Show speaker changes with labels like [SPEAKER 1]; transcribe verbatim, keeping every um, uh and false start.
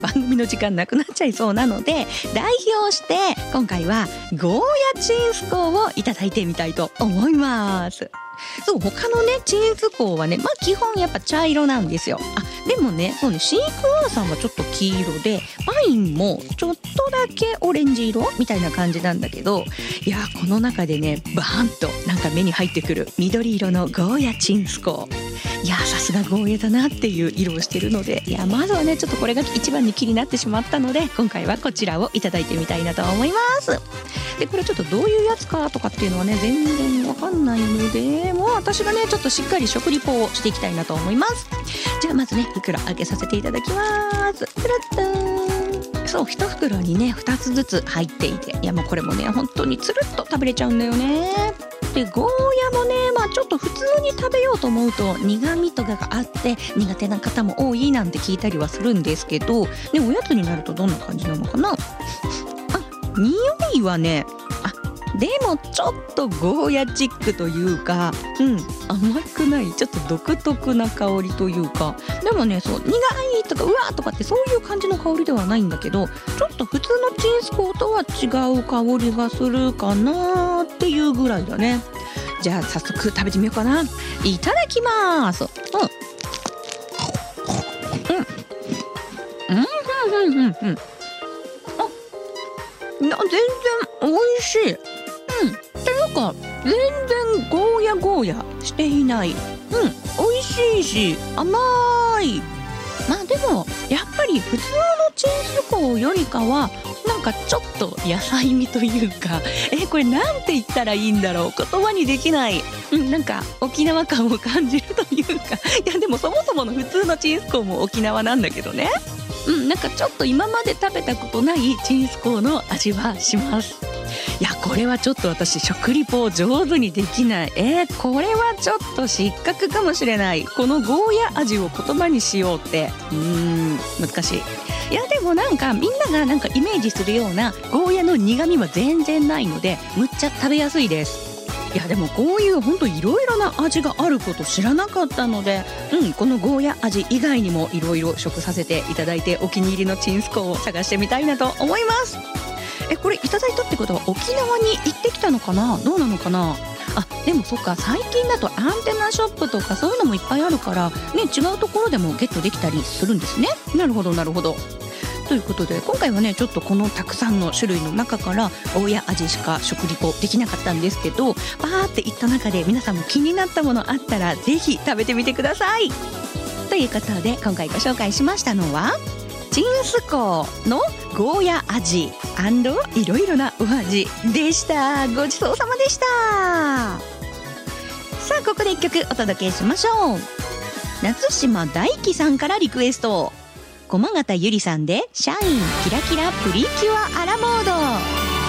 [SPEAKER 1] 番組の時間なくなっちゃいそうなので、代表して今回はゴーヤチンスコーをいただいてみたいと思います。そう、他のねチンスコーはね、まあ基本やっぱ茶色なんですよ。あ、でもね、そうね、シークワーサーはちょっと黄色で、パインもちょっとだけオレンジ色みたいな感じなんだけど、いやこの中でねバーンとなんか目に入ってくる緑色のゴーヤチンスコー、いやさすがゴーヤだなっていう色をしてるので、いやまずはねちょっとこれが一番に気になってしまったので、今回はこちらをいただいてみたいなと思います。でこれちょっとどういうやつかとかっていうのはね全然わかんないので、もう私がねちょっとしっかり食リポをしていきたいなと思います。じゃあまずね袋開けさせていただきます。プラッターン、そう一袋にねふたつずつ入っていて、いやもうこれもね本当につるっと食べれちゃうんだよね。でゴーヤもね、まあちょっと普通に食べようと思うと苦味とかがあって苦手な方も多いなんて聞いたりはするんですけど、ね、おやつになるとどんな感じなのかな。あ、匂いはね、あ、でもちょっとゴーヤチックというか、うん、甘くない、ちょっと独特な香りというか、でもね、そう苦いとかうわーとかってそういう感じの香りではないんだけど、ちょっと普通のチンスコーとは違う香りがするかなっていうぐらいだね。じゃあ早速食べてみようかな。いただきます。うんうんうんうんうんうん、あ、な全然美味しい。うん、ていうか全然ゴーヤゴーヤしていない。うん、美味しいし甘い。まあでもやっぱり普通のチンスコーよりかはなんかちょっと野菜味というか、えこれなんて言ったらいいんだろう、言葉にできない、うん、なんか沖縄感を感じるというか、いやでもそもそもの普通のチンスコーも沖縄なんだけどね、うん、なんかちょっと今まで食べたことないチンスコーの味はします。いやこれはちょっと私食リポを上手にできない。えー、これはちょっと失格かもしれない。このゴーヤ味を言葉にしようってうーん難しい。いやでもなんかみんながなんかイメージするようなゴーヤの苦味は全然ないので、むっちゃ食べやすいです。いやでもこういうほんといろいろな味があること知らなかったので、うん、このゴーヤ味以外にもいろいろ食させていただいて、お気に入りのチンスコーを探してみたいなと思います。えこれいただいたってことは沖縄に行ってきたのかな、どうなのかな。あ、でもそっか、最近だとアンテナショップとかそういうのもいっぱいあるからね、違うところでもゲットできたりするんですね。なるほどなるほど。ということで今回はねちょっとこのたくさんの種類の中からゴーヤ味しか食リポできなかったんですけど、バーっていった中で皆さんも気になったものあったらぜひ食べてみてください。ということで今回ご紹介しましたのはチンスコーのゴーヤ味&いろいろなお味でした。ごちそうさまでした。さあここでいっきょくお届けしましょう。夏島大輝さんからリクエスト、駒形ゆりさんでシャインキラキラプリキュアアラモード。